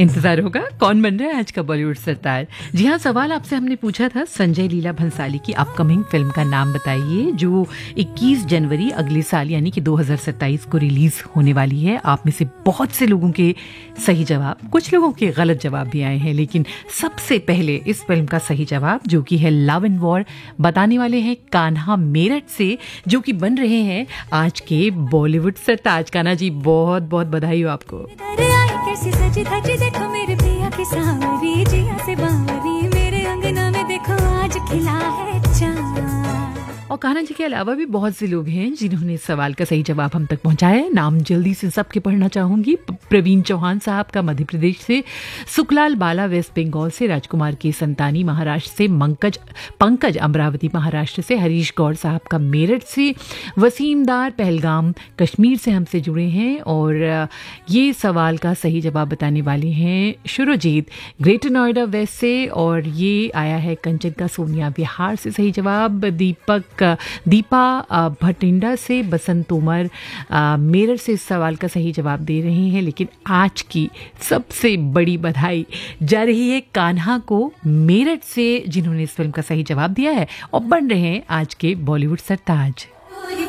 इंतजार होगा कौन बन रहा है आज का बॉलीवुड सरताज। जी हाँ, सवाल आपसे हमने पूछा था संजय लीला भंसाली की अपकमिंग फिल्म का नाम बताइए जो 21 जनवरी अगले साल यानी कि 2027 को रिलीज होने वाली है। आप में से बहुत से लोगों के सही जवाब, कुछ लोगों के गलत जवाब भी आए हैं, लेकिन सबसे पहले इस फिल्म का सही जवाब जो कि है लव एंड वॉर बताने वाले हैं कान्हा मेरठ से, जो कि बन रहे हैं आज के बॉलीवुड सरताज। कान्हा जी बहुत बहुत बधाई हो आपको। कैसी सजी धजी देखो मेरे पिया की सांवरी, जिया से बावरी मेरे अंगना में देखो आज खिला है चांद। और कान्हा जी के अलावा भी बहुत से लोग हैं जिन्होंने इस सवाल का सही जवाब हम तक पहुंचाया है। नाम जल्दी से सबके पढ़ना चाहूंगी। प्रवीण चौहान साहब का मध्य प्रदेश से, सुखलाल बाला वेस्ट बंगाल से, राजकुमार के संतानी महाराष्ट्र से, पंकज अमरावती महाराष्ट्र से, हरीश गौड़ साहब का मेरठ से, वसीमदार पहलगाम कश्मीर से हमसे जुड़े हैं। और ये सवाल का सही जवाब बताने वाले हैं शुरुजीत ग्रेटर नोएडा वेस्ट से, और ये आया है कंचन का सोनिया बिहार से सही जवाब। दीपा भटिंडा से, बसंत तोमर मेरठ से इस सवाल का सही जवाब दे रहे हैं। लेकिन आज की सबसे बड़ी बधाई जा रही है कान्हा को मेरठ से, जिन्होंने इस फिल्म का सही जवाब दिया है और बन रहे हैं आज के बॉलीवुड सरताज।